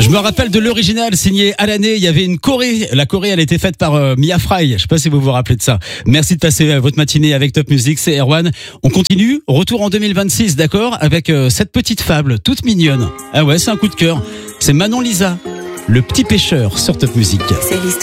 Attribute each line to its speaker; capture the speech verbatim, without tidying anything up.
Speaker 1: Je me rappelle de l'original signé à l'année. Il y avait une choré. La choré, elle a été faite par euh, Mia Fry. Je sais pas si vous vous rappelez de ça. Merci de passer euh, votre matinée avec Top Music. C'est Erwan. On continue. Retour en deux mille vingt-six, d'accord, avec euh, cette petite fable toute mignonne. Ah ouais, c'est un coup de cœur. C'est Manon Lisa, le petit pêcheur sur Top Music.
Speaker 2: C'est l'histoire.